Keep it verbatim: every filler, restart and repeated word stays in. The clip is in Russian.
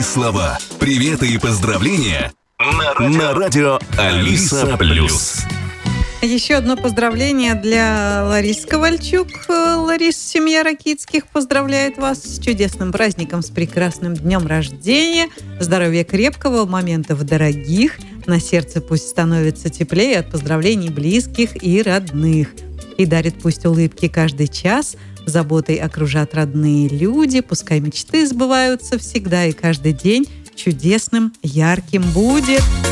слова, приветы и поздравления на радио, на радио Алиса Плюс. Еще одно поздравление для Ларисы Ковальчук. Ларис, семья Ракитских поздравляет вас с чудесным праздником, с прекрасным днем рождения. Здоровья крепкого, моментов дорогих. На сердце пусть становится теплее от поздравлений близких и родных. И дарит пусть улыбки каждый час. Заботой окружат родные люди. Пускай мечты сбываются всегда и каждый день чудесным, ярким будет.